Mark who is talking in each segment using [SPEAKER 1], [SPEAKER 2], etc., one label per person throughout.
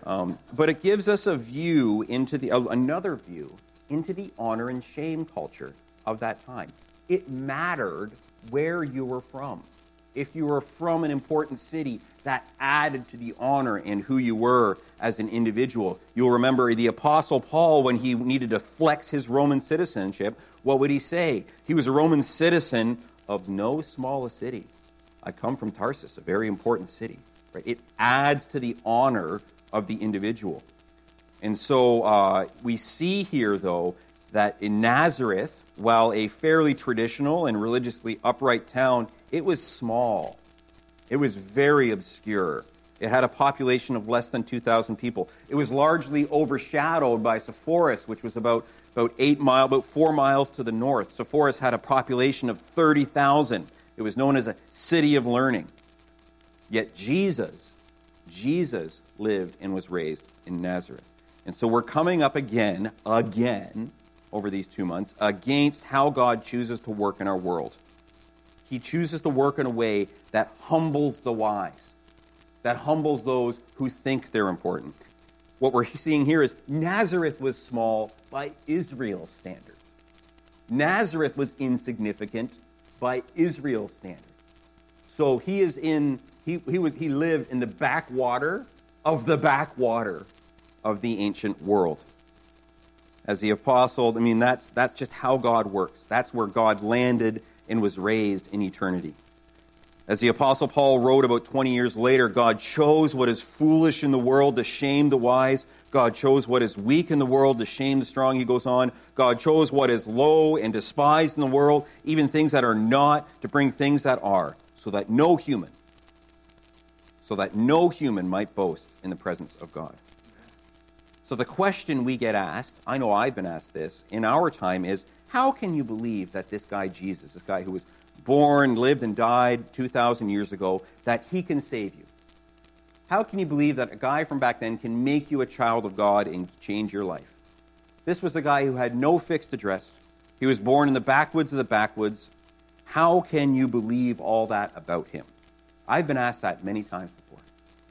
[SPEAKER 1] But it gives us a view into another view into the honor and shame culture of that time. It mattered where you were from. If you were from an important city, that added to the honor and who you were as an individual. You'll remember the Apostle Paul, when he needed to flex his Roman citizenship, what would he say? He was a Roman citizen of no small a city. I come from Tarsus, a very important city. Right? It adds to the honor of the individual. And so we see here, though, that in Nazareth, while a fairly traditional and religiously upright town, it was small. It was very obscure. It had a population of less than 2,000 people. It was largely overshadowed by Sepphoris, which was about 4 miles to the north. Sepphoris had a population of 30,000. It was known as a city of learning. Yet Jesus lived and was raised in Nazareth. And so we're coming up again, over these 2 months, against how God chooses to work in our world. He chooses to work in a way that humbles the wise, that humbles those who think they're important. What we're seeing here is Nazareth was small by Israel's standards. Nazareth was insignificant by Israel's standards. So he lived in the backwater of the ancient world. As the apostle, that's just how God works. That's where God landed and was raised in eternity. As the Apostle Paul wrote about 20 years later, God chose what is foolish in the world to shame the wise. God chose what is weak in the world to shame the strong, he goes on. God chose what is low and despised in the world, even things that are not, to bring things that are, so that no human might boast in the presence of God. So the question we get asked, I know I've been asked this, in our time is, how can you believe that this guy Jesus, this guy who was born, lived, and died 2,000 years ago, that he can save you? How can you believe that a guy from back then can make you a child of God and change your life? This was a guy who had no fixed address. He was born in the backwoods of the backwoods. How can you believe all that about him? I've been asked that many times before.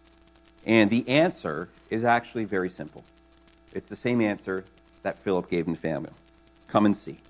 [SPEAKER 1] And the answer is actually very simple. It's the same answer that Philip gave Nathanael. Come and see.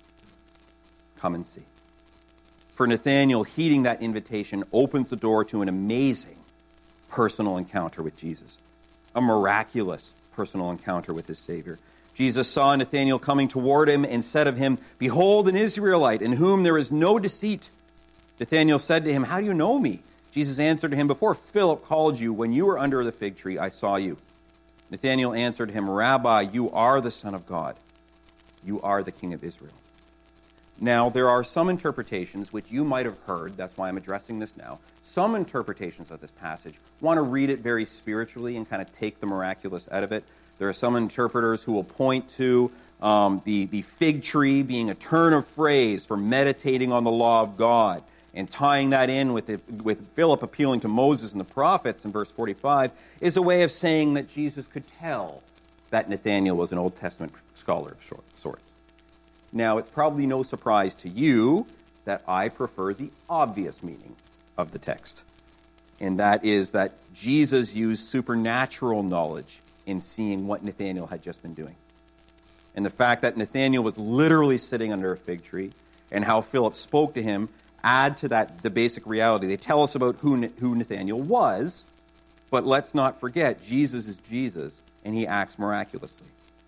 [SPEAKER 1] Come and see. For Nathanael, heeding that invitation opens the door to an amazing personal encounter with Jesus. A miraculous personal encounter with his Savior. Jesus saw Nathanael coming toward him and said of him, "Behold, an Israelite in whom there is no deceit." Nathanael said to him, "How do you know me?" Jesus answered him, "Before Philip called you, when you were under the fig tree, I saw you." Nathanael answered him, "Rabbi, you are the Son of God. You are the King of Israel." Now, there are some interpretations which you might have heard, that's why I'm addressing this now. Some interpretations of this passage want to read it very spiritually and kind of take the miraculous out of it. There are some interpreters who will point to the fig tree being a turn of phrase for meditating on the law of God, and tying that in with Philip appealing to Moses and the prophets in verse 45 is a way of saying that Jesus could tell that Nathanael was an Old Testament scholar of sorts. Now, it's probably no surprise to you that I prefer the obvious meaning of the text, and that is that Jesus used supernatural knowledge in seeing what Nathanael had just been doing. And the fact that Nathanael was literally sitting under a fig tree and how Philip spoke to him add to that the basic reality. They tell us about who Nathanael was, but let's not forget, Jesus is Jesus, and he acts miraculously.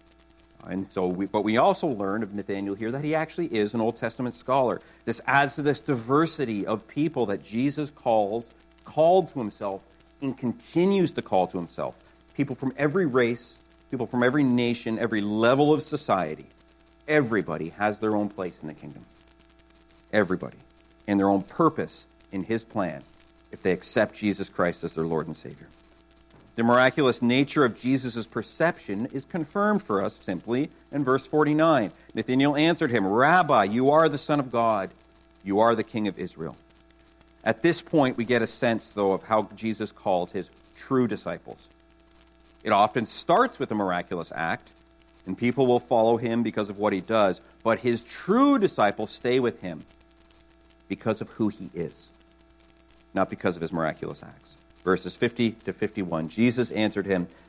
[SPEAKER 1] And so, but we also learn of Nathanael here that he actually is an Old Testament scholar. This adds to this diversity of people that Jesus called to himself and continues to call to himself. People from every race, people from every nation, every level of society. Everybody has their own place in the kingdom. Everybody. And their own purpose in his plan if they accept Jesus Christ as their Lord and Savior. The miraculous nature of Jesus' perception is confirmed for us simply in verse 49. Nathanael answered him, "Rabbi, you are the Son of God. You are the King of Israel." At this point, we get a sense, though, of how Jesus calls his true disciples. It often starts with a miraculous act, and people will follow him because of what he does, but his true disciples stay with him because of who he is, not because of his miraculous acts. Verses 50 to 51, Jesus answered him,